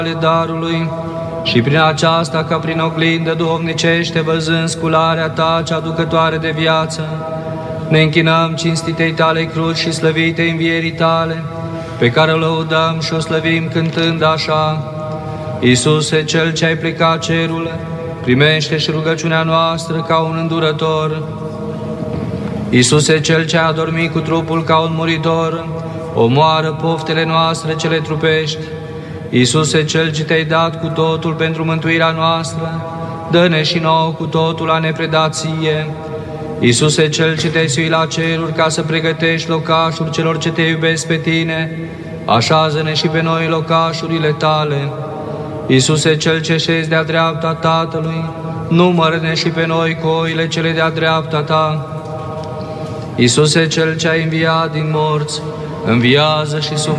ale darului și prin aceasta, ca prin oglindă duhovnicește, văzând scularea Ta cea aducătoare de viață, ne închinăm cinstitei Tale cruci și slăvitei învierii Tale, pe care o lăudăm și o slăvim cântând așa: Iisuse, Cel ce ai plecat cerul, primește și rugăciunea noastră ca un îndurător. Iisuse, Cel ce a adormit cu trupul ca un muritor, omoară poftele noastre cele trupești. Iisuse, Cel ce te-ai dat cu totul pentru mântuirea noastră, dă-ne și nouă cu totul a ne preda Ție. Iisuse, Cel ce te-ai suit la ceruri ca să pregătești locașuri celor ce te iubesc pe Tine, așează-ne și pe noi locașurile Tale. Iisuse, Cel ce șezi de-a dreapta Tatălui, numără-ne și pe noi cu oile cele de-a dreapta Ta. Iisuse, Cel ce ai înviat din morți, înviază și sub